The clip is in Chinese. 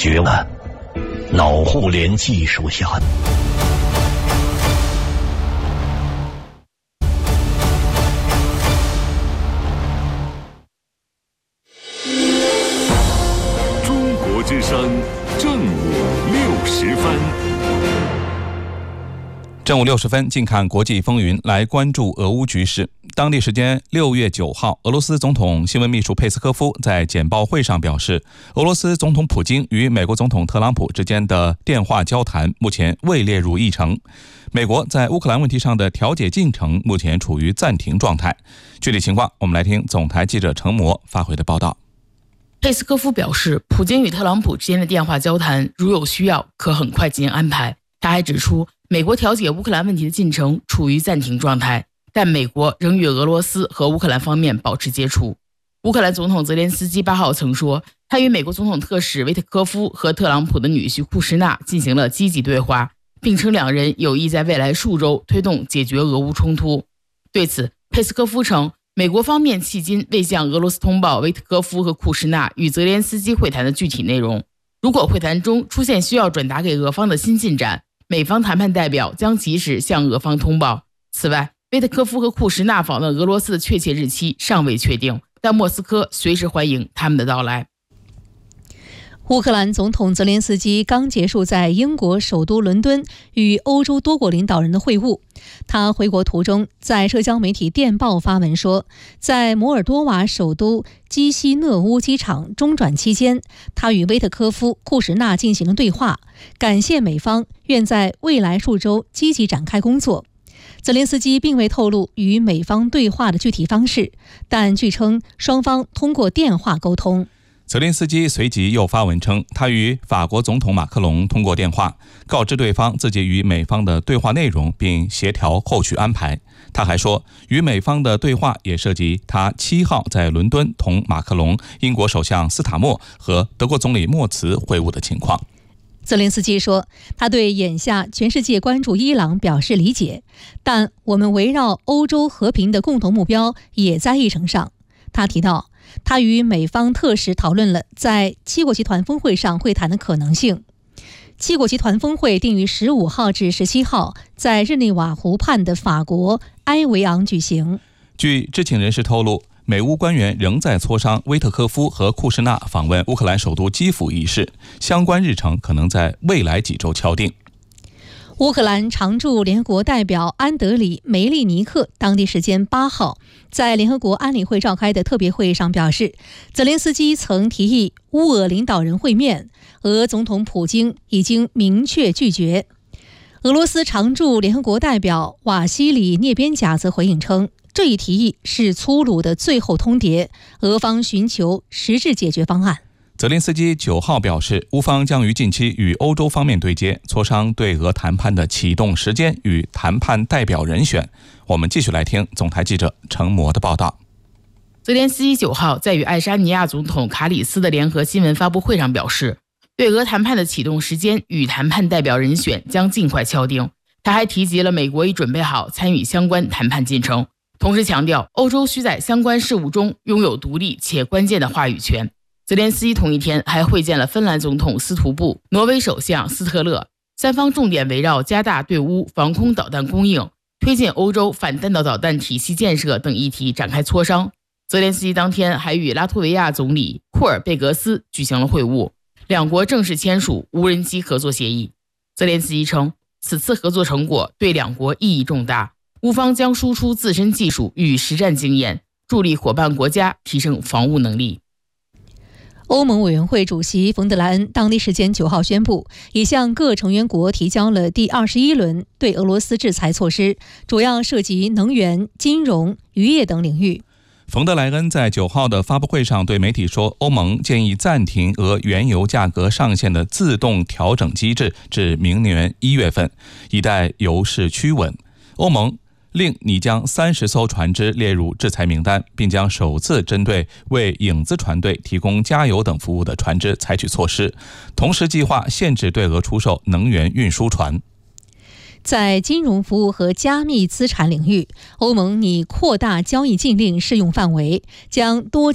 绝了脑互联技术下中国之声正午60分。 正午60分，近看国际风云，来关注俄乌局势。当地时间6月9号，俄罗斯总统新闻秘书佩斯科夫在简报会上表示，俄罗斯总统普京与美国总统特朗普之间的电话交谈目前未列入议程。美国在乌克兰问题上的调解进程目前处于暂停状态。具体情况，我们来听总台记者程模发回的报道。 佩斯科夫表示，普京与特朗普之间的电话交谈如有需要，可很快进行安排。他还指出，美国调解乌克兰问题的进程处于暂停状态，但美国仍与俄罗斯和乌克兰方面保持接触。乌克兰总统泽连斯基8号曾说，他与美国总统特使维特科夫和特朗普的女婿库什纳进行了积极对话，并称两人有意在未来数周推动解决俄乌冲突。对此，佩斯科夫称，美国方面迄今未向俄罗斯通报维特科夫和库什纳与泽连斯基会谈的具体内容。如果会谈中出现需要转达给俄方的新进展，美方谈判代表将及时向俄方通报。此外，维特科夫和库什纳访问俄罗斯的确切日期尚未确定，但莫斯科随时欢迎他们的到来。 乌克兰总统泽连斯基刚结束在英国首都伦敦与欧洲多国领导人的会晤。他回国途中在社交媒体电报发文说，在摩尔多瓦首都基西讷乌机场中转期间，他与维特科夫、库什纳进行了对话，感谢美方愿在未来数周积极展开工作。泽连斯基并未透露与美方对话的具体方式，但据称双方通过电话沟通。 泽连斯基随即又发文称，他与法国总统马克龙通过电话，告知对方自己与美方的对话内容，并协调后续安排。他还说，与美方的对话也涉及他7号在伦敦同马克龙、英国首相斯塔默和德国总理默茨会晤的情况。 泽连斯基说，他对眼下全世界关注伊朗表示理解，但我们围绕欧洲和平的共同目标也在议程上。他提到，他与美方特使讨论了在七国集团峰会上会谈的可能性。七国集团峰会定于15号至17号在日内瓦湖畔的法国埃维昂举行。 据知情人士透露，美乌官员仍在磋商威特科夫和库什纳访问乌克兰首都基辅一事，相关日程可能在未来几周敲定。 乌克兰常驻联合国代表安德里·梅利尼克当地时间8号在联合国安理会召开的特别会议上表示，泽连斯基曾提议乌俄领导人会面，俄总统普京已经明确拒绝。俄罗斯常驻联合国代表瓦西里涅边贾则回应称，这一提议是粗鲁的最后通牒，俄方寻求实质解决方案。 泽连斯基9号表示，乌方将于近期与欧洲方面对接，磋商对俄谈判的启动时间与谈判代表人选。我们继续来听总台记者程模的报道。 泽连斯基9号在与爱沙尼亚总统卡里斯的联合新闻发布会上表示，对俄谈判的启动时间与谈判代表人选将尽快敲定。他还提及了美国已准备好参与相关谈判进程，同时强调欧洲需在相关事务中拥有独立且关键的话语权。泽连斯基同一天还会见了芬兰总统斯图布、挪威首相斯特勒，三方重点围绕加大对乌防空导弹供应、推进欧洲反弹道导弹体系建设等议题展开磋商。泽连斯基当天还与拉脱维亚总理库尔贝格斯举行了会晤，两国正式签署无人机合作协议。泽连斯基称，此次合作成果对两国意义重大，乌方将输出自身技术与实战经验，助力伙伴国家提升防务能力。 欧盟委员会主席冯德莱恩当地时间9号宣布，已向各成员国提交了第21轮对俄罗斯制裁措施，主要涉及能源、金融、渔业等领域。 冯德莱恩在9号的发布会上对媒体说，欧盟建议暂停俄原油价格上限的自动调整机制至明年1月份，以待油市趋稳。欧盟令拟将30艘船只列入制裁名单，并将首次针对为影子船队提供加油等服务的船只采取措施，同时计划限制对俄出售能源运输船。 在金融服务和加密资产领域，欧盟拟扩大交易禁令适用范围，将多